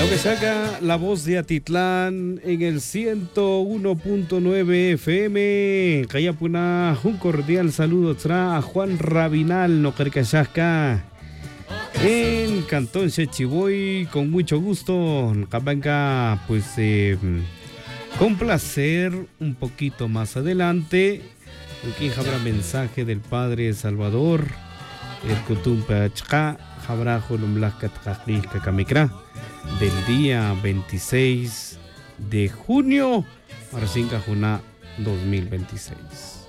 Lo que saca la voz de Atitlán en el 101.9 FM. Cayapuna, un cordial saludo a Juan Rabinal, no Carcachasca, en Cantón Chechiboy, con mucho gusto. Cabanca, pues con placer, un poquito más adelante. Aquí habrá mensaje del Padre Salvador, el Kutumpa Chka, habrá Jolumlakat Kakamikra, del día 26 de junio, Marcinca Juná 2026.